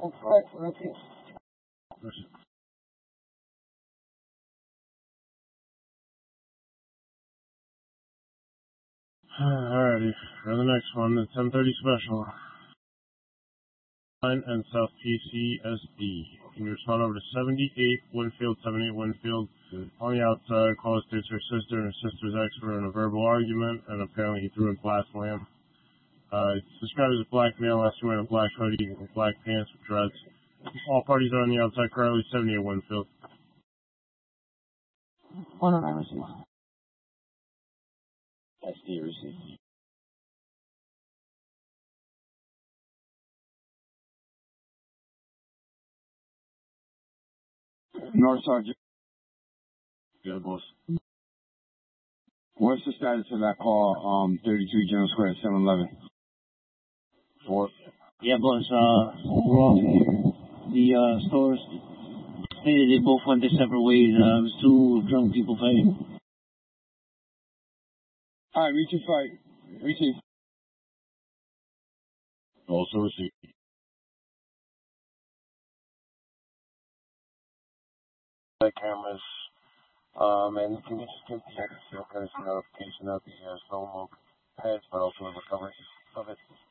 Alrighty, for the next one, the 1030 special. And South PCSD. Can you respond over to 78 Winfield, 78 Winfield? On the outside, caller states her sister and her sister's ex were in a verbal argument, and apparently he threw a glass lamp. It's described as a black male, last wearing a black hoodie with black pants with dreads. All parties are on the outside currently, 78 Winfield. 109 receive. SD receive. North Sergeant. Good, boss. What's the status of that call, 32 General Square, 711? 4. Yeah, boss, the stores stated they both went their separate ways. It was two drunk people fighting. Alright, reach and fight. Receive. Also received. Cameras. And you can just give the extra notification of the slow-mo heads, but also the recovery of it.